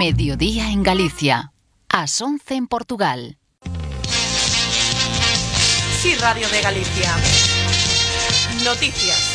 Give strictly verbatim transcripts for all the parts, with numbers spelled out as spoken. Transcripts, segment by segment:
Mediodía en Galicia, ás once en Portugal. Sí, Radio de Galicia. Noticias.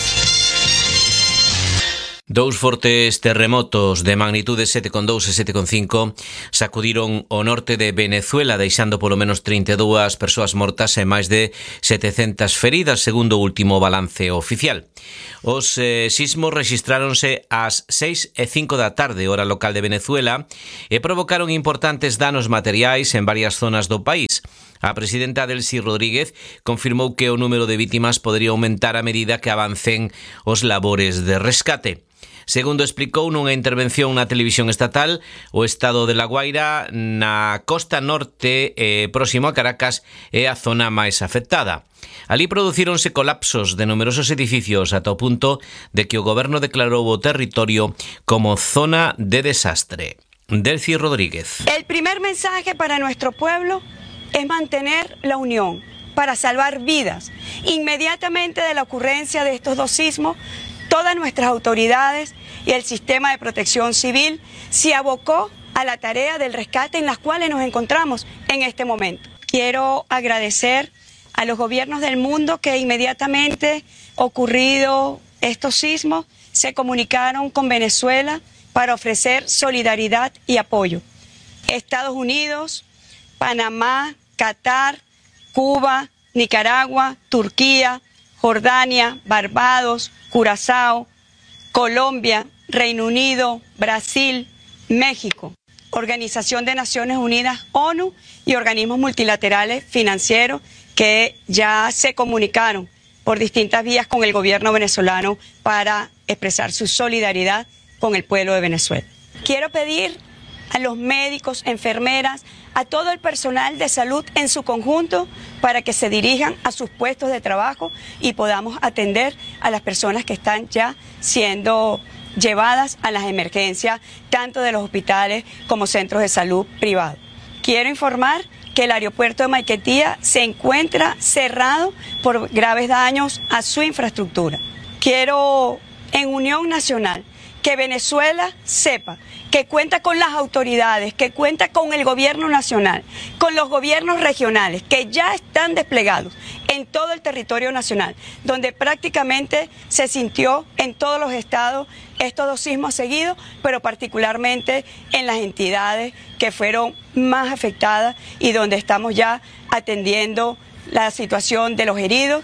Dous fortes terremotos de magnitude sete coma dous e sete coma cinco sacudiron o norte de Venezuela, deixando polo menos trinta e dúas persoas mortas e máis de setecentas feridas, segundo o último balance oficial. Os eh, sismos rexistráronse ás seis e cinco da tarde, hora local de Venezuela, e provocaron importantes danos materiais en varias zonas do país. A presidenta Delcy Rodríguez confirmou que o número de vítimas podría aumentar a medida que avancen os labores de rescate. Segundo explicou nunha intervención na televisión estatal, o estado de La Guaira, na costa norte eh, próximo a Caracas, é a zona máis afectada. Alí producíronse colapsos de numerosos edificios ata o punto de que o goberno declarou o territorio como zona de desastre. Delcy Rodríguez. El primer mensaje para nuestro pueblo es mantener la unión para salvar vidas. Inmediatamente de la ocurrencia de estos dos sismos, todas nuestras autoridades y el sistema de protección civil se abocó a la tarea del rescate en las cuales nos encontramos en este momento. Quiero agradecer a los gobiernos del mundo que inmediatamente ocurrido estos sismos se comunicaron con Venezuela para ofrecer solidaridad y apoyo. Estados Unidos, Panamá, Qatar, Cuba, Nicaragua, Turquía, Jordania, Barbados, Curazao, Colombia, Reino Unido, Brasil, México, Organización de Naciones Unidas, ONU y organismos multilaterales financieros que ya se comunicaron por distintas vías con el gobierno venezolano para expresar su solidaridad con el pueblo de Venezuela. Quiero pedir a los médicos, enfermeras, a todo el personal de salud en su conjunto para que se dirijan a sus puestos de trabajo y podamos atender a las personas que están ya siendo llevadas a las emergencias, tanto de los hospitales como centros de salud privados. Quiero informar que el aeropuerto de Maiquetía se encuentra cerrado por graves daños a su infraestructura. Quiero, en unión nacional, que Venezuela sepa que cuenta con las autoridades, que cuenta con el gobierno nacional, con los gobiernos regionales que ya están desplegados en todo el territorio nacional, donde prácticamente se sintió en todos los estados estos dos sismos seguidos, pero particularmente en las entidades que fueron más afectadas y donde estamos ya atendiendo la situación de los heridos.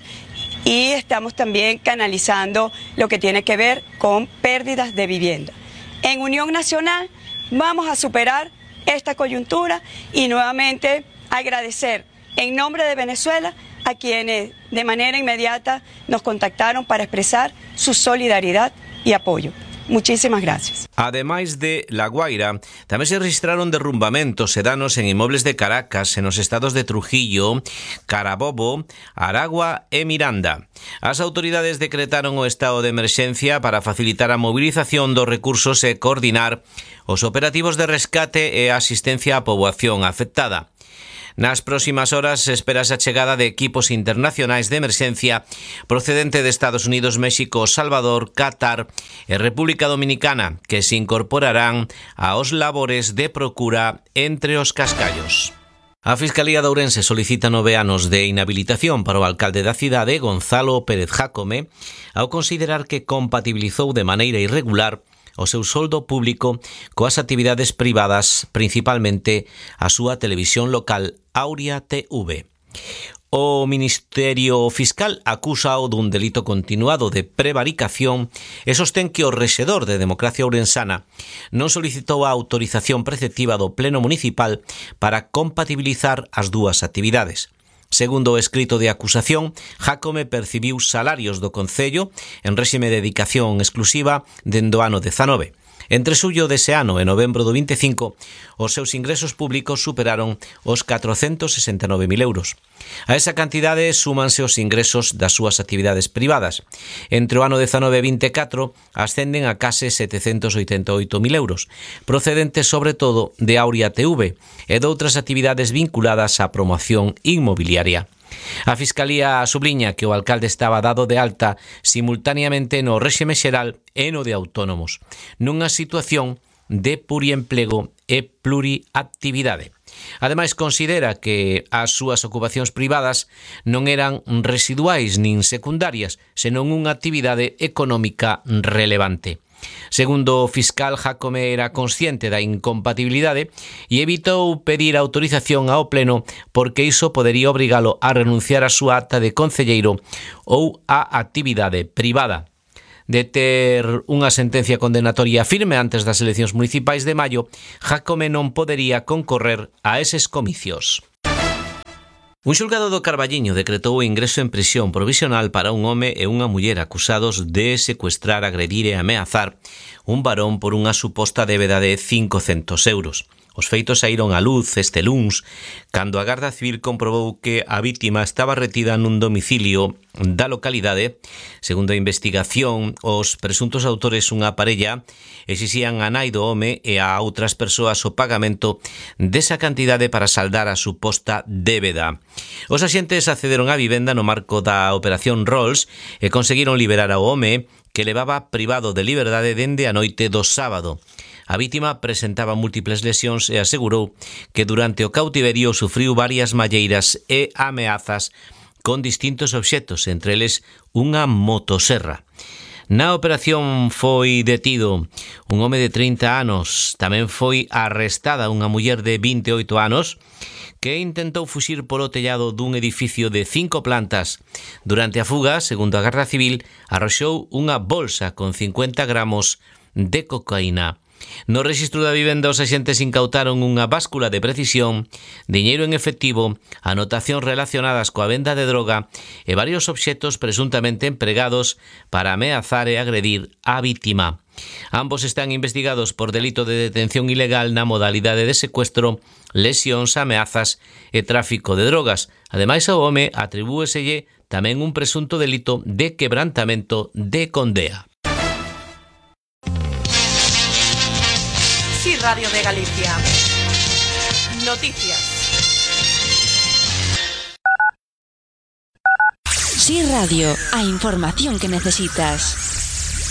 Y estamos también canalizando lo que tiene que ver con pérdidas de vivienda. En Unión Nacional vamos a superar esta coyuntura y nuevamente agradecer en nombre de Venezuela a quienes de manera inmediata nos contactaron para expresar su solidaridad y apoyo. Muchísimas gracias. Ademais de La Guaira, tamén se registraron derrumbamentos e danos en inmobles de Caracas, en os estados de Trujillo, Carabobo, Aragua e Miranda. As autoridades decretaron o estado de emerxencia para facilitar a movilización dos recursos e coordinar os operativos de rescate e asistencia á poboación afectada. Nas próximas horas esperase a chegada de equipos internacionais de emerxencia procedente de Estados Unidos, México, Salvador, Qatar e República Dominicana, que se incorporarán aos labores de procura entre os cascallos. A Fiscalía de Ourense solicita nove anos de inhabilitación para o alcalde da cidade, Gonzalo Pérez Jácome, ao considerar que compatibilizou de maneira irregular o seu soldo público coas actividades privadas, principalmente a súa televisión local Auria T V. O Ministerio Fiscal acúsao dun delito continuado de prevaricación e sostén que o rexedor de Democracia Ourensana non solicitou a autorización preceptiva do Pleno Municipal para compatibilizar as dúas actividades. Segundo o escrito de acusación, Jácome percibiu salarios do Concello en réxime de dedicación exclusiva dende o ano dezanove. Entre xullo dese ano e novembro do vinte e cinco, os seus ingresos públicos superaron os catrocentos sesenta e nove mil euros. A esa cantidade súmanse os ingresos das súas actividades privadas. Entre o ano dezanove e vinte e catro ascenden a case setecentos oitenta e oito mil euros, procedentes sobre todo de Auria T V e de outras actividades vinculadas á promoción inmobiliaria. A Fiscalía subliña que o alcalde estaba dado de alta simultaneamente no réxime xeral e no de autónomos, nunha situación de pluriemplego e pluriactividade. Ademais, considera que as súas ocupacións privadas non eran residuais nin secundarias, senón unha actividade económica relevante. Segundo o fiscal, Jácome era consciente da incompatibilidade e evitou pedir autorización ao Pleno porque iso podería obrigalo a renunciar á súa acta de concelleiro ou á actividade privada. De ter unha sentencia condenatoria firme antes das eleccións municipais de maio, Jácome non podería concorrer a eses comicios. Un xulgado do Carballiño decretou o ingreso en prisión provisional para un home e unha muller acusados de secuestrar, agredir e ameazar un varón por unha suposta débeda de cincocentos euros. Os feitos saíron á luz este luns, cando a Garda Civil comprobou que a vítima estaba retida nun domicilio da localidade. Segundo a investigación, os presuntos autores, unha parella, exixían a nai do home e a outras persoas o pagamento desa cantidade para saldar a suposta débeda. Os axentes accederon á vivenda no marco da Operación Rolls e conseguiron liberar ao home, que levaba privado de liberdade dende a noite do sábado. A vítima presentaba múltiples lesións e asegurou que durante o cautiverio sufriu varias malleiras e ameazas con distintos obxectos, entre eles unha motoserra. Na operación foi detido un home de trinta anos, tamén foi arrestada unha muller de vinte e oito anos que intentou fuxir polo tellado dun edificio de cinco plantas. Durante a fuga, segundo a Garda Civil, arroxou unha bolsa con cincuenta gramos de cocaína. No rexistro da vivenda, os axentes incautaron unha báscula de precisión, diñeiro en efectivo, anotacións relacionadas coa venda de droga e varios obxectos presuntamente empregados para ameazar e agredir á vítima. Ambos están investigados por delito de detención ilegal na modalidade de secuestro, lesións, ameazas e tráfico de drogas. Ademais, ao home atribúeselle tamén un presunto delito de quebrantamento de condea. Sí, Radio de Galicia. Noticias. Sí Radio, a información que necesitas.